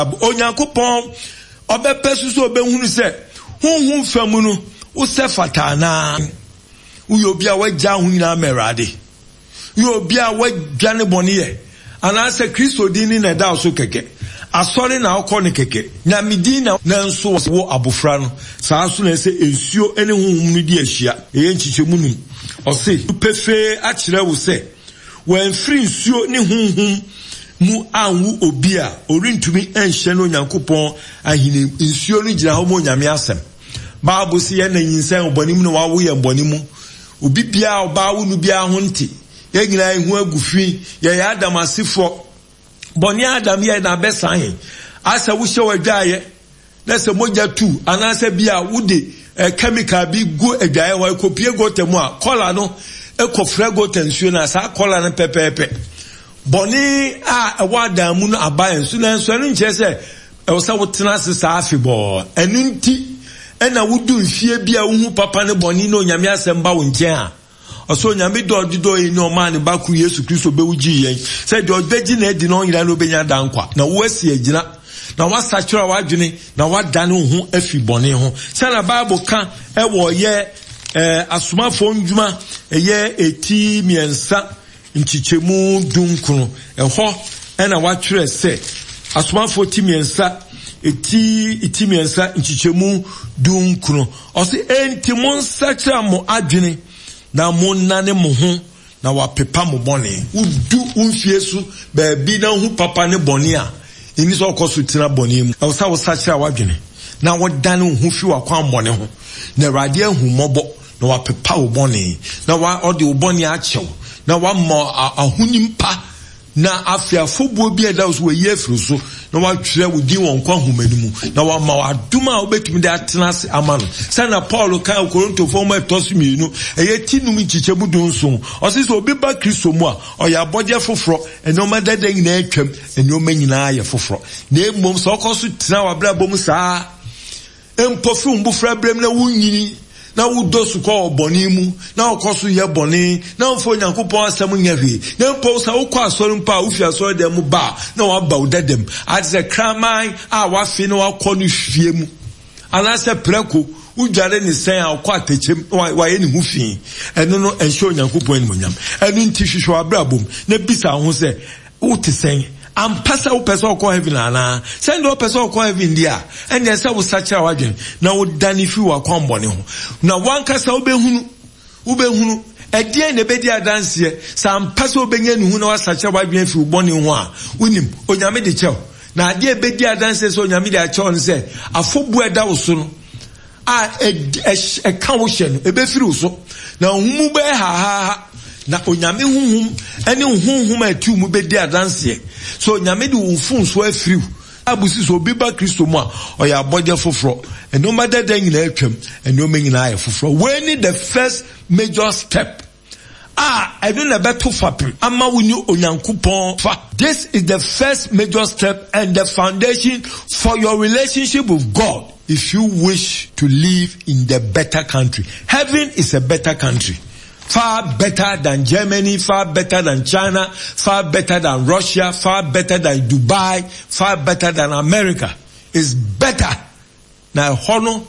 Onyankopon obepesu so obehunu se honhom famu no wo se fatana wo obi a wagya ho nyina merade yo obi a wadwane bone ye ana se Kristo dini na da so keke asori na akọ ne keke na medina na nso wo abofra no saa so na se ensuo ene honhom no di ahia eye nchichemu num o se pefe a kire wo se wen free nsuo ne honhom mu anwu obi a orintumi enhye no Nyankopon ahine nsuo no gira ho mo nyame asem Bible se ye na yinsan obonim no wawo ye bonim obi bia oba wo no bia ho nti ye nyina ehu agufi ye ya Adam asifo boni Adam ye na besan asa wo hye wadwaye na se moja tu anase bia wo de chemical bi go adwaye wa kopie gotem a kola no ekofra gotem nsuo na sa kola no pepepe boni a wada mu no abaye so na nso no nche se e wo sa wo tena se sa afebo enunti ena wudu mfie bia wo hu papa ne boni no nyame asem ba wo nchen a oso nyame do yi no man ba ku Yesu Kristo be wuji yen se do beji na edi no yira no benya dankwa na wo asi agina na wasachura wadwene na wadane ho afi boni ho se na Bible kan e wo ye asomafo ndwuma ye eti miensa nchichemu dunkunu eho ena watwere se asomafo timiensa eti miensa nchichemu dunkunu o se enti mon sachira mo adwene na monane mo ho na wapepa mo bone udu unfiesu ba bi na hu papa ne bone a eni so okoso tina bone mu o sa wo sachira wadwene na wodane hu fi wakwa bone ho na rade ahu mobo na wapepa wo bone na wa ode wo bone a chew na wa ma ahunimpa na afiafobuo bi eda so we yefru so na wa twere wudi won kwa humanimu na wa ma waduma obetumi de atenase amano sana Paul kan Korinto fo etosu mienu eye tinum chichemu dunso osisi obi ba Kristo mu a oya bode foforo eno madada nyina atwam eno manyina aye foforo na emom so okoso tena wa bra bom saa empofu mbufra brem na wunyini na wudosu kwa obonimu na okosu ye boni na mfo Nyankopon asem nyahwe na mpo sa ukwa asori mpa ufi asori dem ba na waba udedem atize kraman a wafi na wakonu hwie mu anase preko udware ni sen a kwa techem waye ni hufi eno no enhwe Nyankopon ni monyam eno nti hwehwe abrabom na bisa ho se uti sen ampasa upesa okọ heaven ana send upesa okọ heaven dia enye se wo sachira wadwen na wo dani fi wa kwambone ho na wankasa ubehunu edie na bedi adanse sa ampasa obenya nu hu na wasachira wadwen fi ubone ho a unim onyame de chew na ade bedi adanse so onyame de achew nse afobu eda wo so no a ka wo hye no ebefiri wo so na humu be ha na onyame hunhum ene hunhum atu mu bedi adanse so nyame de unfun so afiriw abusi so obi ba Kristo mu a oya abode foforo eno madada nyina atwam eno menyina aye foforo when the first major step I don't know to fapi ama wunu Onyankopon fa. This is the first major step and the foundation for your relationship with God if you wish to live in the better country. Heaven is a better country. Far better than Germany, far better than China, far better than Russia, far better than Dubai, far better than America. It's better. Na hono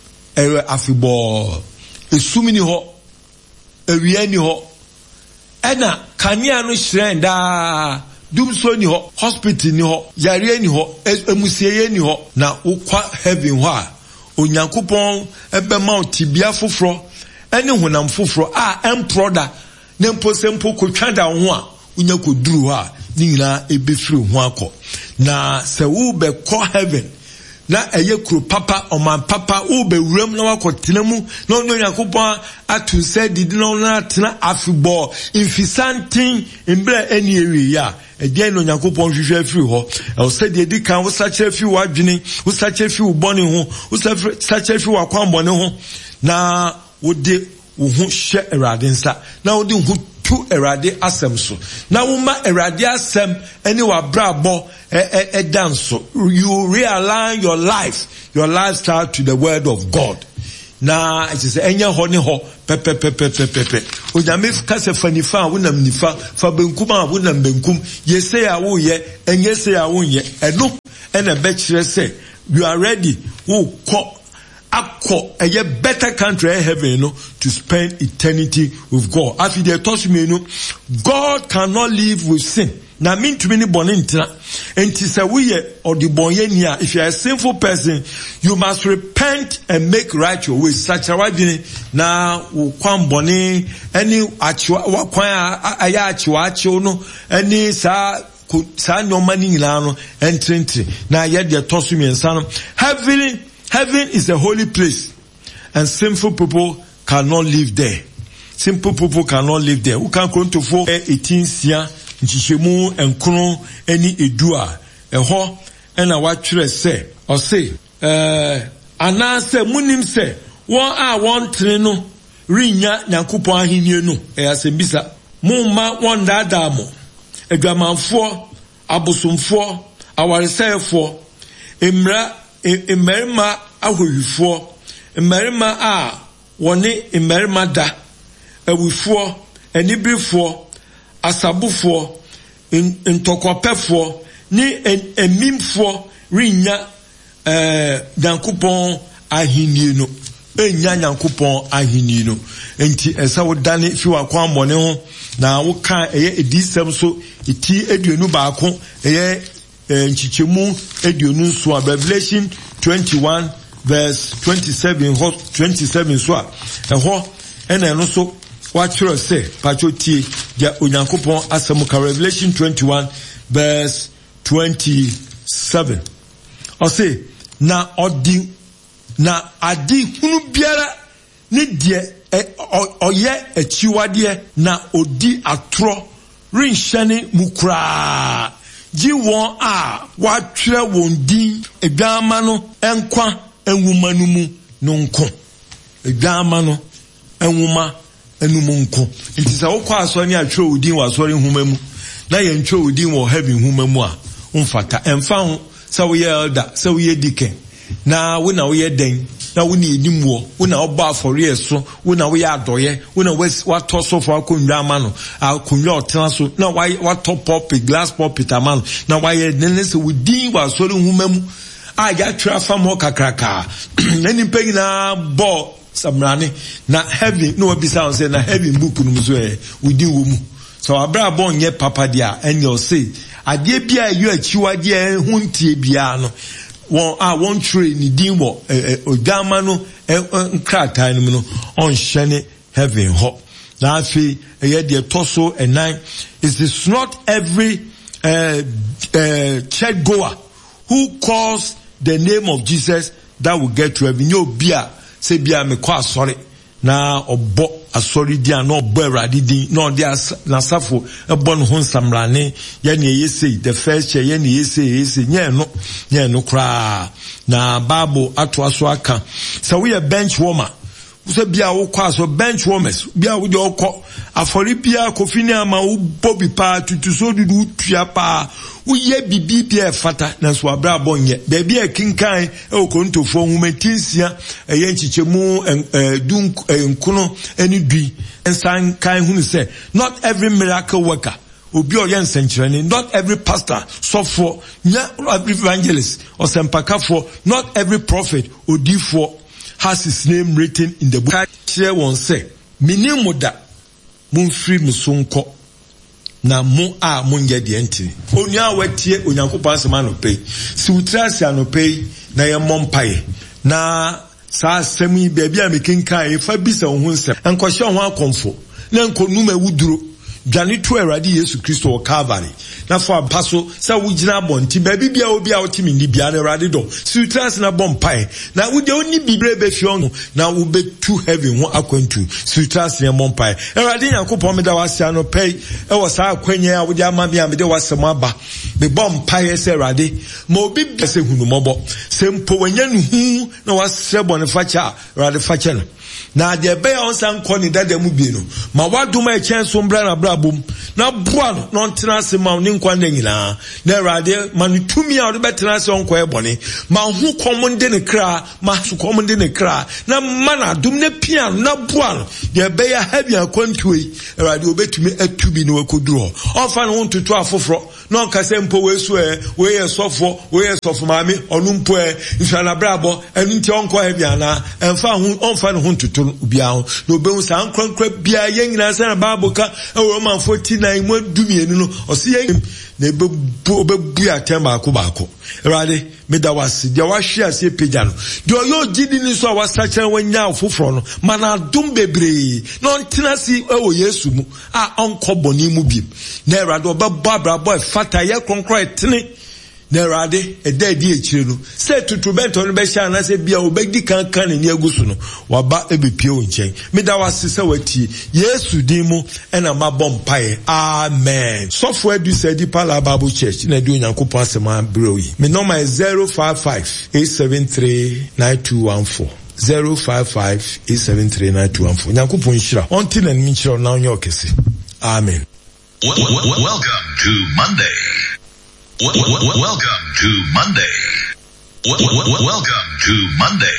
afibo esumini ho ewiani ho ena kania no shren da dumso ni ho hospital ni ho yare ni ho emusieye ni ho na ukwa heaven ho a Onyankopon ebe ma otibia foforo ene honam foforo a emproda ne mposempo kotwada ho a unya koduru ho a ni nyina ebefiri ho akọ na se wo be ko heaven na eye kro papa oman papa wo be wuram na wakotena mu na Onyankopon atu se didi na tena afibo infisantin embra eni ewi ya ede no Onyankopon hwehwe afiri ho e se de di kan wo sache afi wadwene wo sache afi wo bone ho wo sache afi wa kwambone ho na wode wo ho hye Erade nsa na wode ho tu Erade asem so na wo ma Erade asem eni wa brabo danso you realign your lifestyle to the word of God. Na it is enya ho ne ho pepe onyame ka se fanifa wo nam nifa fa benkum a wo nam benkum yese ya wo ye enye se ya wo ye eno and a bachelor say, you are ready, a better country heaven, to spend eternity with God. After they touch me, God cannot live with sin. Now mean to many bonintra, and tis a we or the boyenia. If you are a sinful person, you must repent and make right your way. Such a wadini now kwam boni any achwa no any sa no money no entry na yet the tosumi and son. Heaven is a holy place, and sinful people cannot live there. Simple people cannot live there. Who can come to 4:18 sia nchichemu enkron eni edua eho ena watwere se o se anase munim se won a won tre no rinya Nyankopon ahenie no asembisa mumma won dada mo adwamanfo abosomfo awaresefo emmerima ahohifo emmerima a woni emmerima da awifo enibrifo asabufo ntokopefo ni emimfo rinya Nyankopon ahenie no enya Nyankopon ahenie no enti esa wodane fi wakwan bone ho na wo kan eye edisem so iti eduonu baako eye nchichemu eduonu so Revelation 21 verse 27 so eho ena no so watchro say pachotie ja Onyankopon asamuka Revelation 21 verse 27 o say na odi na adi hunu biara ne die oye achiwade na odi atro rinhyane mukra ji won a watwere won din edwama no enkwa enwuma no mu no nko edwama no enwuma enumunko it is a okwa asori atwere odin wa asori nhoma mu na ye ntwere odin wo heaven nhoma mu a umfata emfa ho sa wo ye elder sa wo ye deacon na wo na wo ye den na wo ni enimwo wo na oba afori eso wo na wo ye adoye wo na wa toso for akonwa amano akonwa otena so na wa top up glass pulpit amano na wa ye nenese wo din wa asori nhoma mu a ya twere afa mo kakraka na ni pegi na bo samrani na heaven no wabisa say na heaven book no so wudi wo mu so abra bon ye papa dia and you say ade bia you achiwade huntie bia no won train ni din wo odama no nkrata no no on shene heaven ho na afi ye de toso enan is not every church goer who calls the name of Jesus that will get to heaven. You bia se bia me kwa asori na obo asori dia na obo Awurade din na odi nasafo ebo no ho nsamrane ye ne yesi the first year ye ne yesi nye no kra na Bible ato aso aka so we a bench warmer so bia wo kwa so bench warmers bia wo de okọ afori bia kofini ama wo bobi pa tutuso dudu tua pa uye bibi bia fata na so abra bonye da bia kinkan e okontofo humetinsia eye nchichemu nkuno eni dui ensan kan hunu say not every miracle worker obi oyen senchirani not every pastor sofo nya every evangelist or sempakafo not every prophet odifo has his name written in the book. Share one say minimuda mun free musonko na mo a munye de enti onu a watie Onyankopon asema no pay si utrasi ano pay na ye mompae na sa asemi baabi a mekenkan e fa bisa wo nsem enkohye ho akomfo na enkonum awuduro dwane to Awurade Yesu Kristo o Calvary na for apaso sa wugina bonti baabi bia obi a otimi ndi bia na Awurade do si utrasi na bompae na wo de oni bibre be fion na wo be to heaven ho akwantu si utrasi na bompae Awurade Nyankopon me da wase ano pay e wo sa akwanya a wo de ama bia me de wasem aba be bompae se Awurade ma obi bi se hunu mobo se mpo wanya nu hu na wasre bone facha Awurade facha no na de be on san ko ni dada mu bi no ma wadoma e chen so mbra na bra bom na boa no no ntena se ma ni nkwa na nyina na Awurade ma no tumi a o be tena se onko e bone ma hu komonde ne kra ma su komonde ne kra na mana dum ne pia na boa no de be ya ha bia kwantui Awurade obetumi atubi no akoduro onfa no ntutu afoforo no nkase mpo wesu we ye sofo maami onu mpo nfa na brabo enu nti onko ha bia na enfa hu onfa no ntutu bia ho no be hu san krankra bia ye nyina se na Bible ka Roman 49 mu dumienu no o se ye na obebu atem baako Awurade me da wase dia wa hwe ase pagya no de oyo gidi ni so wasakyere wanya ofoforo no mana dum bebre no ntena si ewo Yesu mu a onko boni mu bi na Awurade obebɔ abrabɔ fata ye konkro etene na Awurade edadi echire no se tutubento no be hia na se bia obedi kankan ni agusu no waba ebepie o nchen me da wase se wati Yesu din mu ena mabɔ mpae amen sofo edu se di Pala Bible Church na di Onyankopɔn asema broyi me number is 055-873-9214 055-873-9214 Onyankopɔn hira onti na nmi hira na onye okese amen. Welcome to Monday. Welcome to Monday. Welcome to Monday.